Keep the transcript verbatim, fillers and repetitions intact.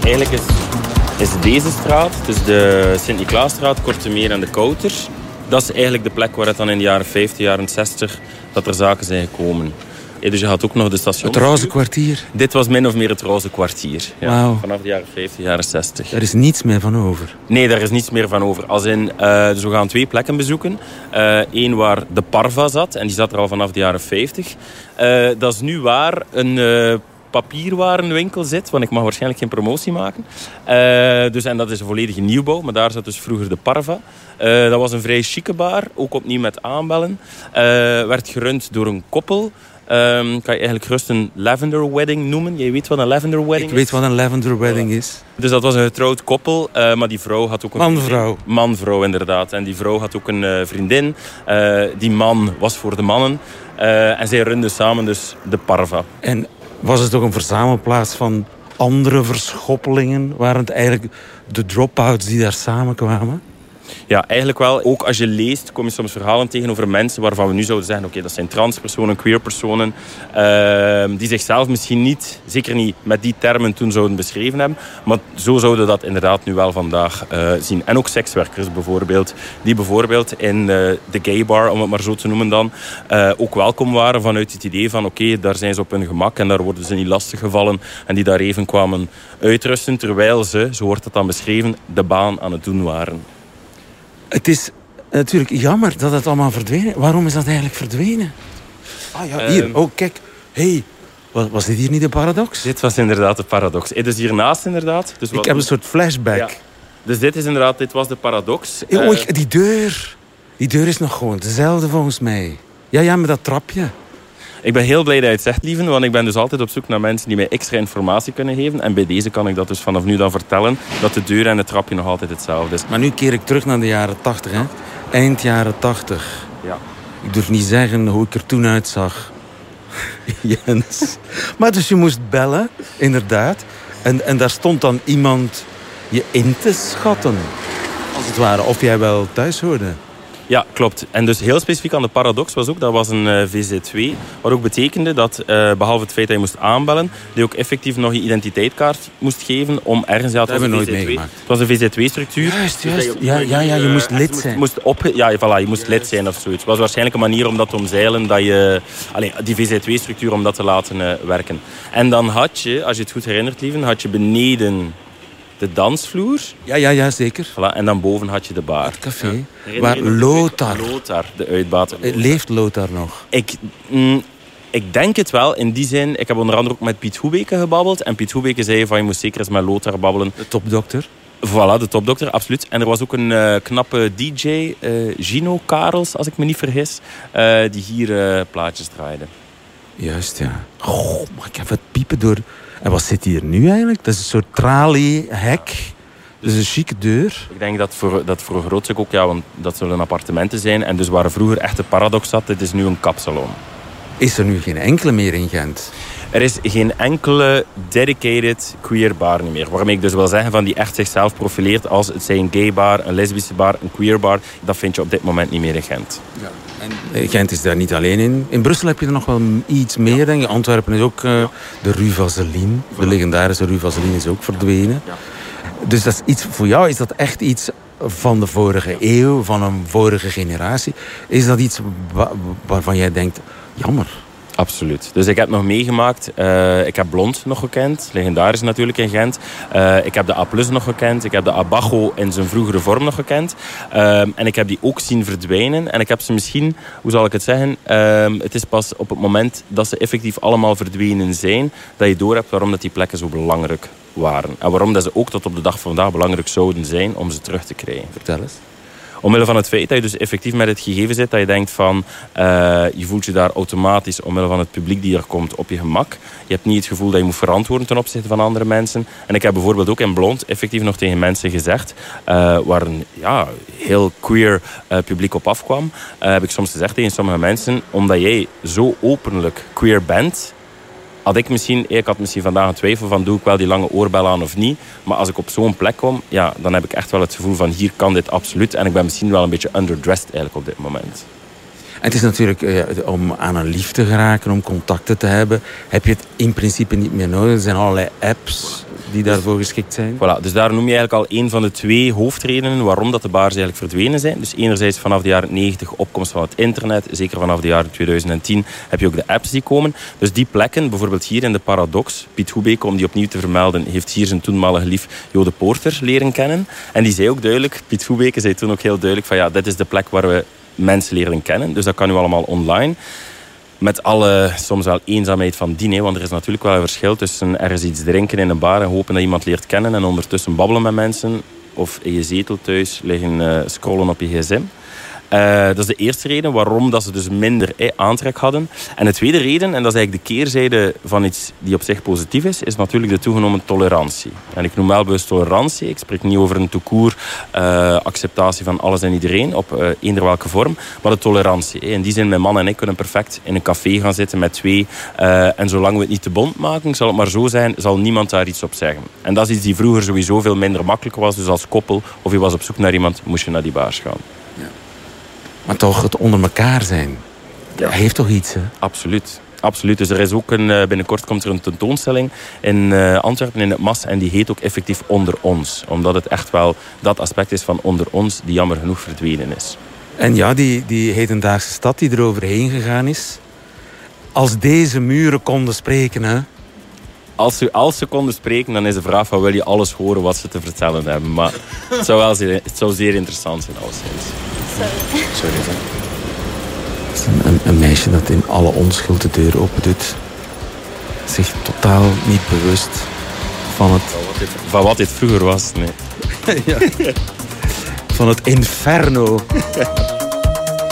eigenlijk is, is deze straat, dus de Sint-Niklaasstraat, Korte Meer en de Kouter. Dat is eigenlijk de plek waar het dan in de jaren vijftig, jaren zestig, dat er zaken zijn gekomen. Ja, dus je had ook nog de station. Het roze kwartier? Dit was min of meer het roze kwartier. Ja, wow. Vanaf de jaren vijftig, jaren zestig. Er is niets meer van over? Nee, daar is niets meer van over. Als in, uh, dus we gaan twee plekken bezoeken. Eén uh, waar de Parva zat, en die zat er al vanaf de jaren vijftig. Uh, dat is nu waar een uh, papierwarenwinkel zit, want ik mag waarschijnlijk geen promotie maken. Uh, dus, en dat is een volledige nieuwbouw, maar daar zat dus vroeger de Parva. Uh, dat was een vrij chique bar, ook opnieuw met aanbellen. Uh, werd gerund door een koppel. Um, kan je eigenlijk gerust een lavender wedding noemen. Jij weet wat een lavender wedding is? Ik weet wat een lavender wedding is. Dus dat was een getrouwd koppel, uh, maar die vrouw had ook een... Man-vrouw. Man-vrouw, inderdaad. En die vrouw had ook een uh, vriendin. Uh, die man was voor de mannen. Uh, en zij runden samen dus de Parva. En was het ook een verzamelplaats van andere verschoppelingen? Waren het eigenlijk de drop-outs die daar samenkwamen? Ja, eigenlijk wel. Ook als je leest, kom je soms verhalen tegen over mensen waarvan we nu zouden zeggen, oké, okay, dat zijn transpersonen, queerpersonen, uh, die zichzelf misschien niet, zeker niet met die termen toen zouden beschreven hebben. Maar zo zouden we dat inderdaad nu wel vandaag uh, zien. En ook sekswerkers bijvoorbeeld, die bijvoorbeeld in uh, de gay bar, om het maar zo te noemen dan, uh, ook welkom waren vanuit het idee van, oké, okay, daar zijn ze op hun gemak en daar worden ze niet lastiggevallen en die daar even kwamen uitrusten, terwijl ze, zo wordt het dan beschreven, de baan aan het doen waren. Het is natuurlijk jammer dat het allemaal verdwenen. Waarom is dat eigenlijk verdwenen? Ah ja, hier. Um, oh, kijk. Hey, was, was dit hier niet de Paradox? Dit was inderdaad de Paradox. Het is hiernaast inderdaad. Dus ik wat, heb een soort flashback. Ja. Dus dit is inderdaad, dit was de Paradox. Hey, oh, die deur. Die deur is nog gewoon dezelfde volgens mij. Ja, ja, met dat trapje. Ik ben heel blij dat je het zegt, lieve, want ik ben dus altijd op zoek naar mensen die mij extra informatie kunnen geven. En bij deze kan ik dat dus vanaf nu dan vertellen, dat de deur en het trapje nog altijd hetzelfde is. Maar nu keer ik terug naar de jaren tachtig, hè? Eind jaren tachtig. Ja. Ik durf niet zeggen hoe ik er toen uitzag. Jens. Maar dus je moest bellen, inderdaad. En, en daar stond dan iemand je in te schatten, als het ware. Of jij wel thuis hoorde. Ja, klopt. En dus heel specifiek aan de Paradox was ook, dat was een uh, V Z twee, wat ook betekende dat, uh, behalve het feit dat je moest aanbellen, je ook effectief nog je identiteitskaart moest geven om ergens... Ja, dat hebben we nooit meegemaakt. Het was een V Z twee-structuur. Juist, juist. Dus ja, ja, ja, je uh, moest lid zijn. Moest op, ja, voilà, je moest lid zijn of zoiets. Het was waarschijnlijk een manier om dat te omzeilen, dat je, allez, die V Z twee-structuur, om dat te laten uh, werken. En dan had je, als je het goed herinnert, lieven, had je beneden de dansvloer. Ja, ja, ja, zeker. Voilà, en dan boven had je de bar. Het café. Ja. Waar Lothar... Lothar, de uitbater. Leeft Lothar nog? Ik, mm, ik denk het wel. In die zin, ik heb onder andere ook met Piet Hoebeke gebabbeld. En Piet Hoebeke zei van, je moest zeker eens met Lothar babbelen. De topdokter. Voilà, de topdokter, absoluut. En er was ook een uh, knappe D J, uh, Gino Karels, als ik me niet vergis, uh, die hier uh, plaatjes draaide. Juist, ja. Oh, mag ik even piepen door... En wat zit hier nu eigenlijk? Dat is een soort traliehek. Dus een chique deur. Ik denk dat voor, dat voor een groot stuk ook, ja, want dat zullen appartementen zijn. En dus waar vroeger echt de Paradox zat, dit is nu een kapsalon. Is er nu geen enkele meer in Gent? Er is geen enkele dedicated queer bar meer. Waarmee ik dus wil zeggen van die echt zichzelf profileert als het zij een gay bar, een lesbische bar, een queer bar. Dat vind je op dit moment niet meer in Gent. Ja. En Gent is daar niet alleen in. In Brussel heb je er nog wel iets meer, ja. Denk ik. Antwerpen is ook uh, de Rue Vaseline. De legendarische Rue Vaseline is ook verdwenen. Ja. Dus dat is iets, voor jou is dat echt iets van de vorige eeuw, van een vorige generatie. Is dat iets wa- waarvan jij denkt, jammer? Absoluut. Dus ik heb nog meegemaakt. Uh, ik heb Blond nog gekend. Legendarisch natuurlijk in Gent. Uh, ik heb de A plus nog gekend. Ik heb de Abajo in zijn vroegere vorm nog gekend. Uh, en ik heb die ook zien verdwijnen. En ik heb ze misschien, hoe zal ik het zeggen... Uh, het is pas op het moment dat ze effectief allemaal verdwenen zijn, dat je doorhebt waarom dat die plekken zo belangrijk waren. En waarom dat ze ook tot op de dag van vandaag belangrijk zouden zijn om ze terug te krijgen. Vertel eens. Omwille van het feit dat je dus effectief met het gegeven zit, dat je denkt van, uh, je voelt je daar automatisch, omwille van het publiek die er komt, op je gemak. Je hebt niet het gevoel dat je moet verantwoorden ten opzichte van andere mensen. En ik heb bijvoorbeeld ook in Blond effectief nog tegen mensen gezegd, uh, waar een ja, heel queer uh, publiek op afkwam, uh, heb ik soms gezegd tegen sommige mensen, omdat jij zo openlijk queer bent, had ik misschien, ik had misschien vandaag een twijfel van, doe ik wel die lange oorbel aan of niet. Maar als ik op zo'n plek kom, ja, dan heb ik echt wel het gevoel van, hier kan dit absoluut. En ik ben misschien wel een beetje underdressed eigenlijk op dit moment. En het is natuurlijk, uh, om aan een lief te geraken, om contacten te hebben, heb je het in principe niet meer nodig. Er zijn allerlei apps die daarvoor geschikt zijn. Voilà, dus daar noem je eigenlijk al een van de twee hoofdredenen waarom dat de bars eigenlijk verdwenen zijn. Dus enerzijds vanaf de jaren negentig opkomst van het internet, zeker vanaf de jaren tweeduizend tien heb je ook de apps die komen. Dus die plekken, bijvoorbeeld hier in de Paradox, Piet Hoebeke, om die opnieuw te vermelden, heeft hier zijn toenmalige lief Jode Poorter leren kennen. En die zei ook duidelijk, Piet Hoebeke zei toen ook heel duidelijk van ja, dit is de plek waar we mensen leren kennen. Dus dat kan nu allemaal online. Met alle soms wel eenzaamheid van dien. Hè, want er is natuurlijk wel een verschil tussen ergens iets drinken in een bar en hopen dat iemand leert kennen en ondertussen babbelen met mensen. Of in je zetel thuis liggen uh, scrollen op je gsm. Uh, dat is de eerste reden waarom dat ze dus minder eh, aantrek hadden. En de tweede reden, en dat is eigenlijk de keerzijde van iets die op zich positief is, is natuurlijk de toegenomen tolerantie. En ik noem wel bewust tolerantie. Ik spreek niet over een tout court uh, acceptatie van alles en iedereen op uh, eender welke vorm, maar de tolerantie. Eh. In die zin, mijn man en ik kunnen perfect in een café gaan zitten met twee. Uh, en zolang we het niet te bont maken, zal het maar zo zijn, zal niemand daar iets op zeggen. En dat is iets die vroeger sowieso veel minder makkelijk was. Dus als koppel, of je was op zoek naar iemand, moest je naar die bars gaan. Ja. Maar toch, het onder elkaar zijn, ja, heeft toch iets, hè? Absoluut. Absoluut. Dus er is ook een, binnenkort komt er een tentoonstelling in uh, Antwerpen in het M A S en die heet ook effectief Onder Ons. Omdat het echt wel dat aspect is van onder ons die jammer genoeg verdwenen is. En ja, die, die hedendaagse stad die er overheen gegaan is. Als deze muren konden spreken, hè? Als ze, als ze konden spreken, dan is de vraag van wil je alles horen wat ze te vertellen hebben. Maar het zou wel zeer, het zou zeer interessant zijn alleszins. Sorry. Sorry, hè. Het is een, een, een meisje dat in alle onschuld de deur open doet. Zich totaal niet bewust van het... Van wat dit, van wat dit vroeger was, nee. Ja. Van het inferno.